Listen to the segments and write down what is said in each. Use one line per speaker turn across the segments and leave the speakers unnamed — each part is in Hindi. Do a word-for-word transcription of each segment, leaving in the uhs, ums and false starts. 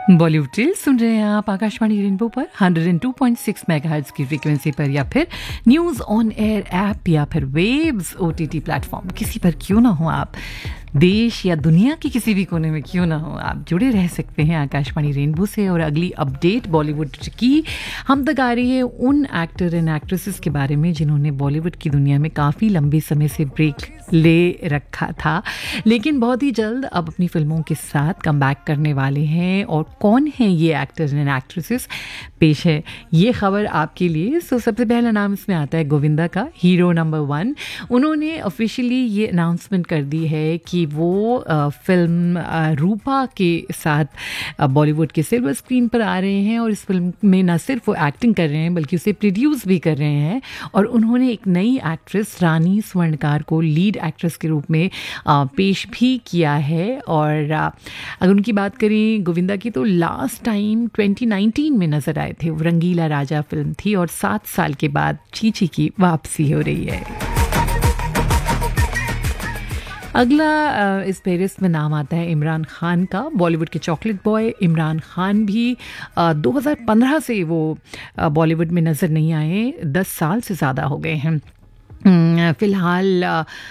बॉलीवुड टील सुन रहे हैं आप आकाशवाणी रेनबो पर one oh two point six megahertz की फ्रीक्वेंसी पर, या फिर न्यूज़ ऑन एयर ऐप, या फिर वेव्स ओटीटी प्लेटफॉर्म, किसी पर क्यों ना हो आप, देश या दुनिया के किसी भी कोने में क्यों ना हो, आप जुड़े रह सकते हैं आकाशवाणी रेनबो से। और अगली अपडेट बॉलीवुड की हम तक आ रही है उन एक्टर एंड एक्ट्रेसेस के बारे में जिन्होंने बॉलीवुड की दुनिया में काफ़ी लंबे समय से ब्रेक ले रखा था, लेकिन बहुत ही जल्द अब अपनी फिल्मों के साथ कम बैक करने वाले हैं। और कौन है ये एक्टर्स एंड एक्ट्रेसेस, पेश है ये खबर आपके लिए। सो सबसे पहला नाम इसमें आता है गोविंदा का, हीरो नंबर वन। उन्होंने ऑफिशियली ये अनाउंसमेंट कर दी है कि वो आ, फिल्म आ, रूपा के साथ बॉलीवुड के सिल्वर स्क्रीन पर आ रहे हैं। और इस फिल्म में न सिर्फ वो एक्टिंग कर रहे हैं बल्कि उसे प्रोड्यूस भी कर रहे हैं। और उन्होंने एक नई एक्ट्रेस रानी स्वर्णकार को लीड एक्ट्रेस के रूप में आ, पेश भी किया है। और आ, अगर उनकी बात करें गोविंदा की, तो लास्ट टाइम ट्वेंटी नाइनटीन में नजर आए थे। वो रंगीला राजा फिल्म थी और सात साल के बाद चीची की वापसी हो रही है। अगला इस फहरिस्त में नाम आता है इमरान खान का। बॉलीवुड के चॉकलेट बॉय इमरान खान भी दो हज़ार पंद्रह से वो बॉलीवुड में नज़र नहीं आए, दस साल से ज़्यादा हो गए हैं। फ़िलहाल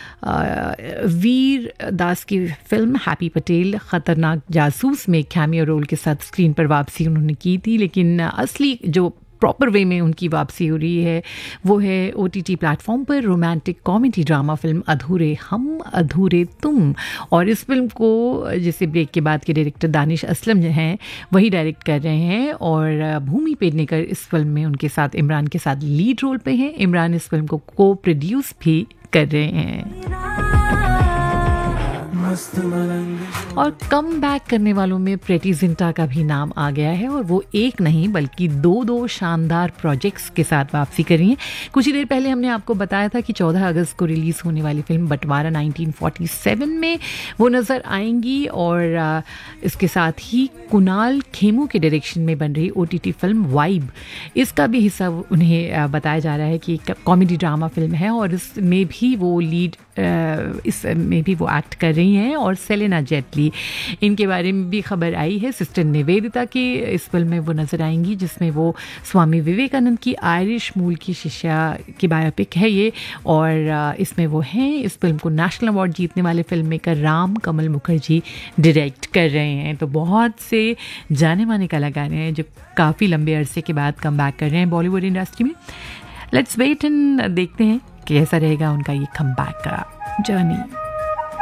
वीर दास की फिल्म हैप्पी पटेल खतरनाक जासूस में कैमियो रोल के साथ स्क्रीन पर वापसी उन्होंने की थी, लेकिन असली जो प्रॉपर वे में उनकी वापसी हो रही है वो है ओटीटी प्लेटफॉर्म पर रोमांटिक कॉमेडी ड्रामा फिल्म अधूरे हम अधूरे तुम। और इस फिल्म को जैसे ब्रेक के बाद के डायरेक्टर दानिश असलम जो हैं वही डायरेक्ट कर रहे हैं। और भूमि पेडनेकर इस फिल्म में उनके साथ इमरान के साथ लीड रोल पे हैं। इमरान इस फिल्म को को प्रोड्यूस भी कर रहे हैं। और कम बैक करने वालों में प्रेटी जिंटा का भी नाम आ गया है। और वो एक नहीं बल्कि दो दो शानदार प्रोजेक्ट्स के साथ वापसी कर रही हैं। कुछ ही देर पहले हमने आपको बताया था कि चौदह अगस्त को रिलीज़ होने वाली फिल्म बंटवारा नाइनटीन फोर्टी सेवन में वो नज़र आएंगी। और इसके साथ ही कुणाल खेमू के डायरेक्शन में बन रही ओटीटी फिल्म वाइब, इसका भी हिस्सा उन्हें बताया जा रहा है कि कॉमेडी ड्रामा फिल्म है। और इसमें भी वो लीड इसमें भी वो एक्ट कर रही हैं। और सेलेना जेटली, इनके बारे में भी खबर आई है। सिस्टर निवेदिता की इस फिल्म में वो नज़र आएंगी, जिसमें वो स्वामी विवेकानंद की आयरिश मूल की शिष्या की बायोपिक है ये। और इसमें वो हैं। इस फिल्म को नेशनल अवार्ड जीतने वाले फिल्म मेकर राम कमल मुखर्जी डायरेक्ट कर रहे हैं। तो बहुत से जाने माने कलाकार हैं जो काफ़ी लंबे अरसे के बाद कम बैक कर रहे हैं बॉलीवुड इंडस्ट्री में। लेट्स वेट एंड देखते हैं कैसा रहेगा उनका ये कम बैक का जर्नी।